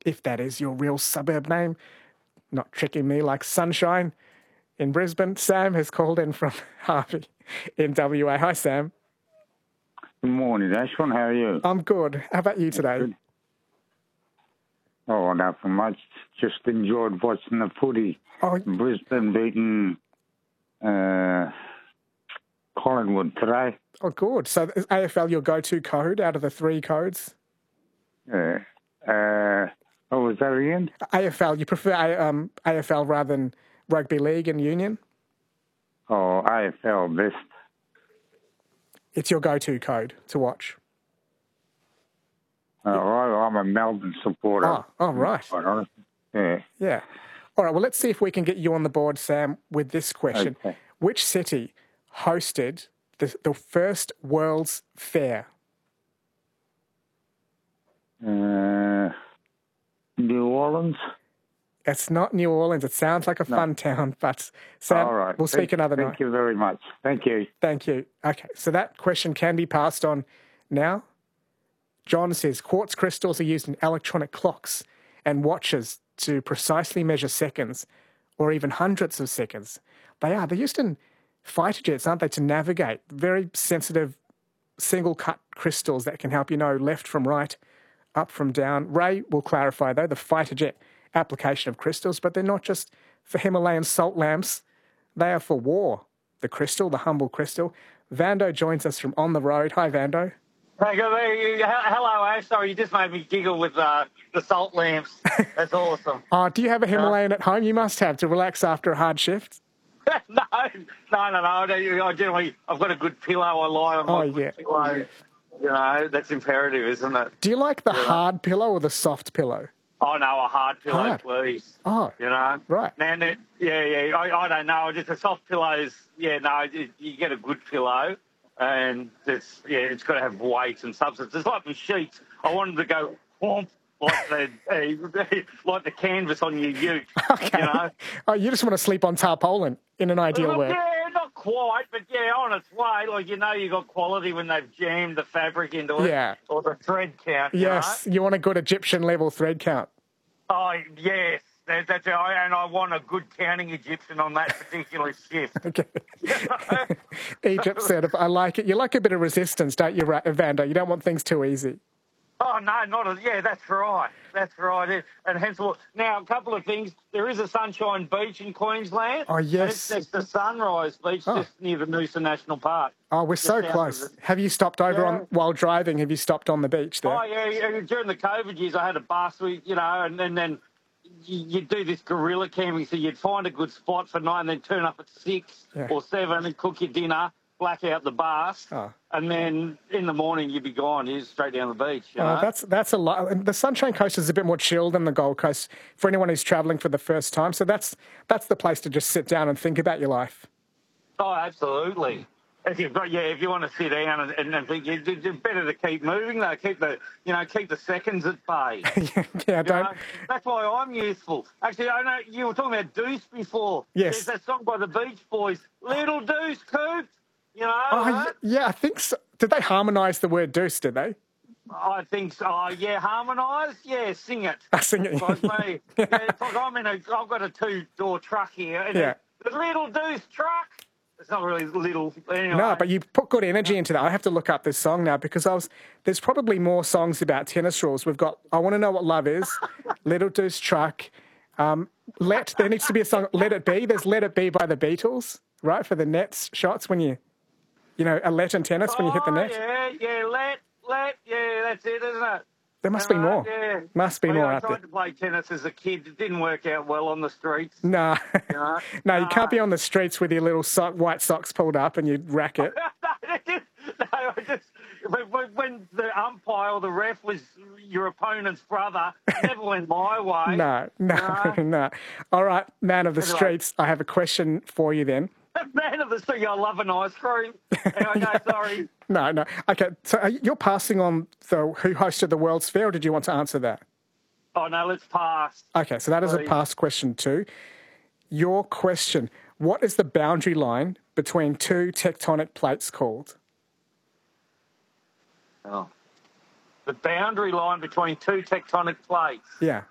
if that is your real suburb name. Not tricking me like Sunshine in Brisbane. Sam has called in from Harvey in WA. Hi, Sam. Good morning, Ashwin. How are you? I'm good. How about you today? Good. Oh, nothing much. Just enjoyed watching the footy. Oh, Brisbane beating Collingwood today. oh, good. So is AFL your go-to code out of the 3 codes? What was that again? AFL. You prefer AFL rather than rugby league and union? Oh, AFL best. It's your go-to code to watch. I'm a Melbourne supporter. Oh, right. Quite honest. Yeah. Yeah. All right, well, let's see if we can get you on the board, Sam, with this question. Okay. Which city hosted the first World's Fair? New Orleans. It's not New Orleans. It sounds like a fun town, but Sam, All right. we'll speak another night. Thank you very much. Thank you. Thank you. Okay, so that question can be passed on now. John says, quartz crystals are used in electronic clocks and watches to precisely measure seconds or even hundredths of seconds. They're used in fighter jets, aren't they, to navigate. Very sensitive single-cut crystals that can help you know left from right, up from down. Ray will clarify, though, the fighter jet application of crystals, but they're not just for Himalayan salt lamps. They are for war. The crystal, the humble crystal. Vando joins us from On the Road. Hi, Vando. Hey, hello, Ash. Sorry, you just made me giggle with the salt lamps. That's awesome. Do you have a Himalayan at home? You must have to relax after a hard shift. No. I generally, I've got a good pillow. I lie on my good pillow. You know, that's imperative, isn't it? Do you like the hard pillow or the soft pillow? Oh, no, a hard pillow, please. Oh, you know? Right. Man, I don't know. Just a soft pillows, you get a good pillow. And it's got to have weight and substance. It's like my sheets. I wanted to go whomp, like the canvas on your ute. Okay. You know? Oh, you just want to sleep on tarpaulin in an ideal world. Yeah, not quite, but on its way. Like, you got quality when they've jammed the fabric into it. Yeah. Or the thread count. Yes, you want a good Egyptian level thread count. Oh, yes. That's it. And I want a good counting Egyptian on that particular shift. Okay. Egypt said, I like it. You like a bit of resistance, don't you, Vando? You don't want things too easy. Oh, no, that's right. That's right. And hence, now, a couple of things. There is a Sunshine Beach in Queensland. Oh, yes. And it's the Sunrise Beach just near the Noosa National Park. Oh, we're so close. Have you stopped over while driving? Have you stopped on the beach there? Oh, yeah. During the COVID years, I had a bus, and then you'd do this guerrilla camping, so you'd find a good spot for 9, then turn up at 6 or 7 and cook your dinner, black out the bars, and then in the morning you'd be gone. You're straight down the beach. You know? That's a lot. And the Sunshine Coast is a bit more chill than the Gold Coast for anyone who's travelling for the first time. So that's the place to just sit down and think about your life. Oh, absolutely. If you want to sit down and think, it's better to keep moving though. Keep the seconds at bay. That's why I'm useful. Actually, I know you were talking about Deuce before. Yes. There's that song by the Beach Boys, Little Deuce Coop. I think so. Did they harmonise the word deuce, did they? I think so. Harmonise? Yeah, sing it. Sing it. Like me. It's like I've got a 2-door truck here. And the Little Deuce truck. It's not really little. Anyway. No, but you put good energy into that. I have to look up this song now because there's probably more songs about tennis rules. We've got I Want to Know What Love Is, Little Deuce Truck. There needs to be a song, Let It Be. There's Let It Be by the Beatles, right, for the net shots when a let in tennis when you hit the net. That's it, isn't it? There must be more. Yeah. Must be more I out there. tried to play tennis as a kid. It didn't work out well on the streets. No. No, you can't be on the streets with your little white socks pulled up and you racket. When the umpire or the ref was your opponent's brother, it never went my way. No. All right, man of the streets, I have a question for you then. Man of the street, I love an ice cream. Anyway, sorry. No. Okay, so you're passing on who hosted the World's Fair, or did you want to answer that? Oh, no, let's pass. Okay, so that is a pass question too. Your question, what is the boundary line between 2 tectonic plates called? Oh. The boundary line between 2 tectonic plates? Yeah.